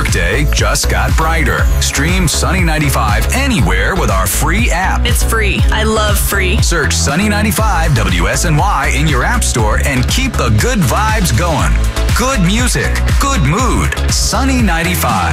workday just got brighter. Stream Sunny 95 anywhere with our free app. It's free. I love free. Search Sunny 95 WSNY in your app store and keep the good vibes going. Good music, good mood. Sunny 95.